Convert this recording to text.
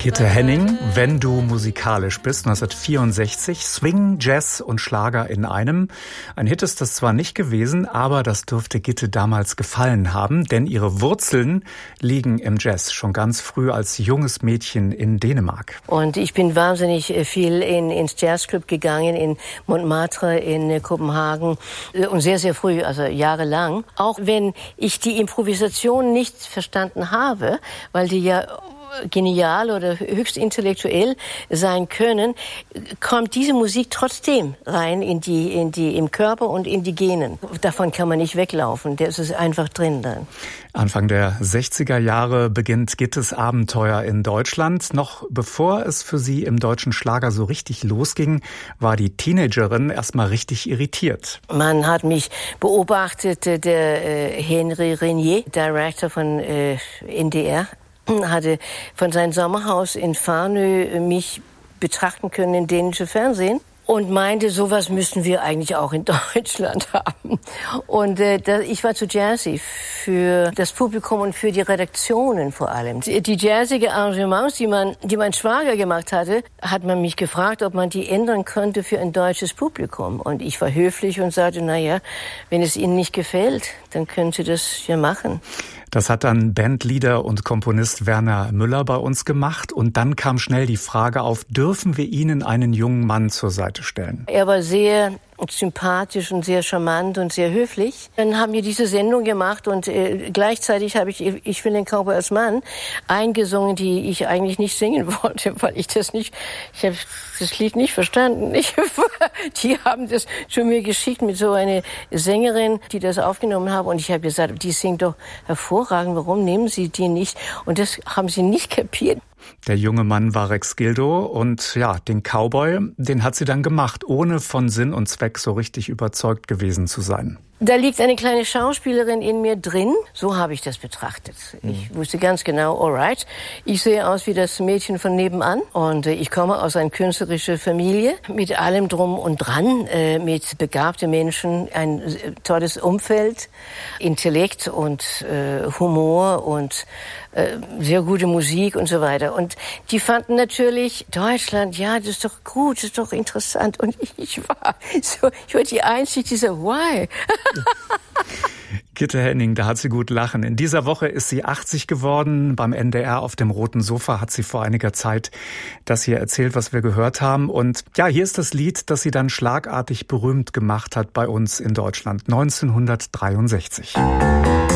Gitte Henning, wenn du musikalisch bist, 1964, Swing, Jazz und Schlager in einem. Ein Hit ist das zwar nicht gewesen, aber das dürfte Gitte damals gefallen haben, denn ihre Wurzeln liegen im Jazz, schon ganz früh als junges Mädchen in Dänemark. Und ich bin wahnsinnig viel ins Jazzclub gegangen, in Montmartre, in Kopenhagen und sehr, sehr früh, also jahrelang. Auch wenn ich die Improvisation nicht verstanden habe, weil die ja genial oder höchst intellektuell sein können, kommt diese Musik trotzdem rein im Körper und in die Genen. Davon kann man nicht weglaufen, das ist einfach drin dann. Anfang der 60er Jahre beginnt Gittes Abenteuer in Deutschland. Noch bevor es für sie im deutschen Schlager so richtig losging, war die Teenagerin erstmal richtig irritiert. Man hat mich beobachtet, der Henry Renier, Director von NDR, hatte von seinem Sommerhaus in Farnö mich betrachten können in dänische Fernsehen und meinte, sowas müssen wir eigentlich auch in Deutschland haben. Und ich war zu jazzy für das Publikum und für die Redaktionen vor allem. Die jazzige Arrangements, die mein Schwager gemacht hatte, hat man mich gefragt, ob man die ändern könnte für ein deutsches Publikum. Und ich war höflich und sagte, naja, wenn es Ihnen nicht gefällt, dann können Sie das ja machen. Das hat dann Bandleader und Komponist Werner Müller bei uns gemacht. Und dann kam schnell die Frage auf, dürfen wir Ihnen einen jungen Mann zur Seite stellen? Er war sehr sympathisch und sehr charmant und sehr höflich. Dann haben wir diese Sendung gemacht und gleichzeitig habe ich will den Cowboy als Mann eingesungen, die ich eigentlich nicht singen wollte, weil ich habe das Lied nicht verstanden. Die haben das zu mir geschickt mit so einer Sängerin, die das aufgenommen haben und ich habe gesagt, die singt doch hervorragend, warum nehmen Sie die nicht? Und das haben sie nicht kapiert. Der junge Mann war Rex Gildo und ja, den Cowboy, den hat sie dann gemacht, ohne von Sinn und Zweck so richtig überzeugt gewesen zu sein. Da liegt eine kleine Schauspielerin in mir drin. So habe ich das betrachtet. Ich wusste ganz genau, alright, ich sehe aus wie das Mädchen von nebenan und ich komme aus einer künstlerischen Familie mit allem drum und dran, mit begabten Menschen, ein tolles Umfeld, Intellekt und Humor und sehr gute Musik und so weiter. Und die fanden natürlich, Deutschland, ja, das ist doch gut, das ist doch interessant. Und ich war die Einzige, die so, why? Gitte Henning, da hat sie gut lachen. In dieser Woche ist sie 80 geworden. Beim NDR auf dem roten Sofa hat sie vor einiger Zeit das hier erzählt, was wir gehört haben. Und ja, hier ist das Lied, das sie dann schlagartig berühmt gemacht hat bei uns in Deutschland, 1963.